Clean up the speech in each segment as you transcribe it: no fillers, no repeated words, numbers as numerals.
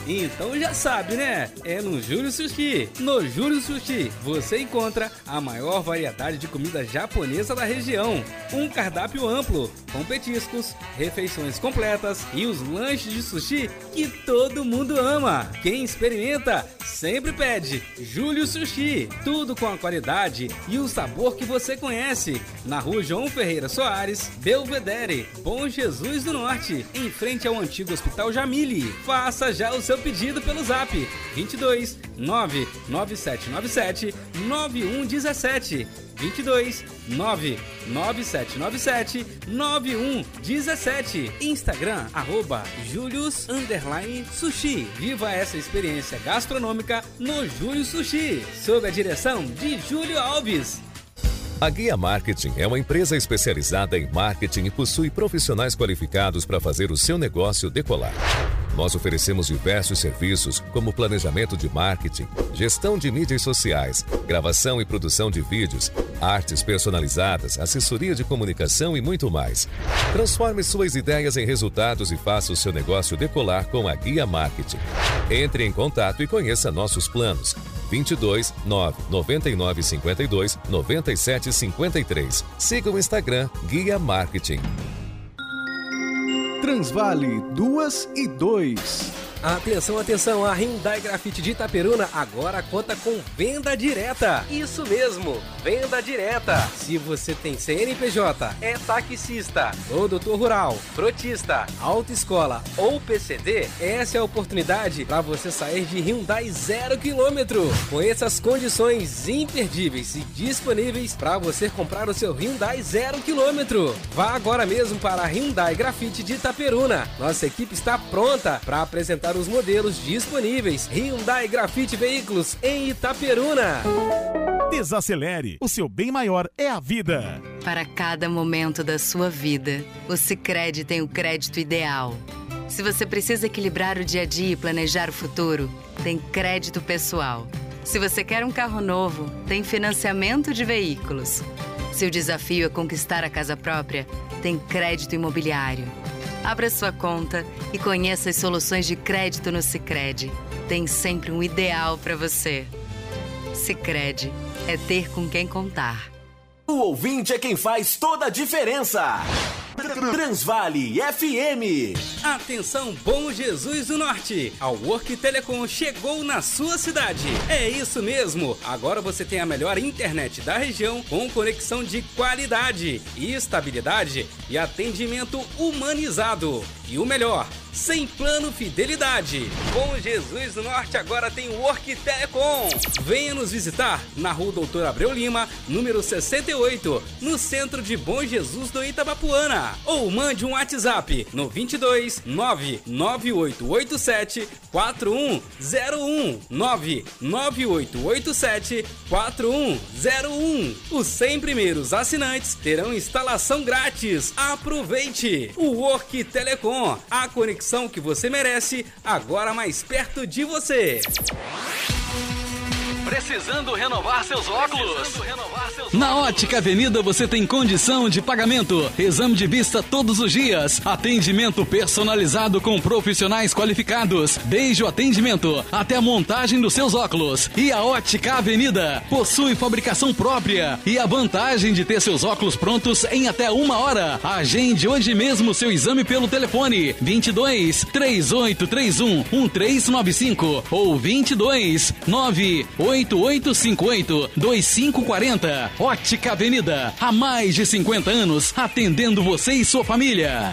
Então já sabe, né? É no Júlio Sushi. No Júlio Sushi você encontra a maior variedade de comida japonesa da região. Um cardápio amplo, com petiscos, refeições completas e os lanches de sushi que todo mundo ama. Quem experimenta sempre pede Júlio Sushi. Tudo com a qualidade e o sabor que você conhece. Na Rua João Ferreira Soares, Belvedere, Bom Jesus do Norte, em frente ao antigo Hospital Jamile. Faça já o seu pedido pelo zap 22 99797 9117. 22 99797 9117. Instagram @Julius_Sushi. Viva essa experiência gastronômica no Júlio Sushi, sob a direção de Júlio Alves. A Guia Marketing é uma empresa especializada em marketing e possui profissionais qualificados para fazer o seu negócio decolar. Nós oferecemos diversos serviços como planejamento de marketing, gestão de mídias sociais, gravação e produção de vídeos, artes personalizadas, assessoria de comunicação e muito mais. Transforme suas ideias em resultados e faça o seu negócio decolar com a Guia Marketing. Entre em contato e conheça nossos planos. 22 999 52 97 53. Siga o Instagram Guia Marketing. Transvale 2 e 2. Atenção, atenção, a Hyundai Grafite de Itaperuna agora conta com venda direta. Isso mesmo, venda direta. Se você tem CNPJ, é taxista, produtor rural, frotista, autoescola ou PCD, essa é a oportunidade para você sair de Hyundai 0 km. Conheça as condições imperdíveis e disponíveis para você comprar o seu Hyundai 0 km. Vá agora mesmo para a Hyundai Grafite de Itaperuna. Nossa equipe está pronta para apresentar os modelos disponíveis. Hyundai Grafite Veículos em Itaperuna. Desacelere, o seu bem maior é a vida. Para cada momento da sua vida, o Sicredi tem o crédito ideal. Se você precisa equilibrar o dia a dia e planejar o futuro, tem crédito pessoal. Se você quer um carro novo, tem financiamento de veículos. Se o desafio é conquistar a casa própria, tem crédito imobiliário. Abra sua conta e conheça as soluções de crédito no Sicredi. Tem sempre um ideal para você. Sicredi é ter com quem contar. O ouvinte é quem faz toda a diferença. Transvale FM. Atenção, Bom Jesus do Norte. A Work Telecom chegou na sua cidade. É isso mesmo. Agora você tem a melhor internet da região com conexão de qualidade, estabilidade e atendimento humanizado. E o melhor, sem plano fidelidade. Bom Jesus do Norte agora tem Work Telecom. Venha nos visitar na Rua Doutor Abreu Lima, número 68, no centro de Bom Jesus do Itabapuana. Ou mande um WhatsApp no 22 99887 4101 99887 4101. Os 100 primeiros assinantes terão instalação grátis. Aproveite! O Work Telecom, a conexão que você merece, agora mais perto de você. Precisando renovar seus óculos? Na Ótica Avenida você tem condição de pagamento, exame de vista todos os dias, atendimento personalizado com profissionais qualificados, desde o atendimento até a montagem dos seus óculos. E a Ótica Avenida possui fabricação própria e a vantagem de ter seus óculos prontos em até 1 hora. Agende hoje mesmo seu exame pelo telefone 22 3831 1395 ou 22 98858 2540. Ótica Avenida, há mais de 50 anos, atendendo você e sua família.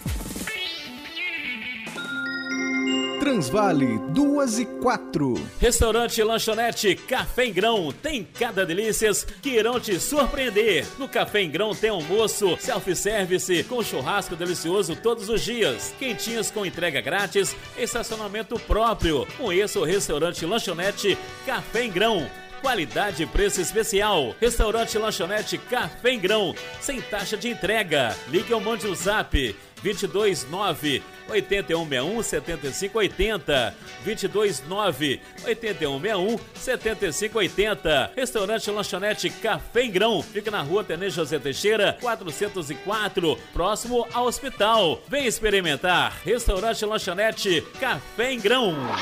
Transvale 2 e 4. Restaurante e lanchonete Café em Grão tem cada delícias que irão te surpreender. No Café em Grão tem almoço, self-service com churrasco delicioso todos os dias, quentinhas com entrega grátis, estacionamento próprio. Conheça o restaurante e lanchonete Café em Grão. Qualidade e preço especial. Restaurante e lanchonete Café em Grão, sem taxa de entrega. Ligue ou mande o zap 229 8161 7580 229 8161 7580. Restaurante e lanchonete Café em Grão fica na Rua Tenente José Teixeira 404, próximo ao hospital. Vem experimentar. Restaurante e lanchonete Café em Grão.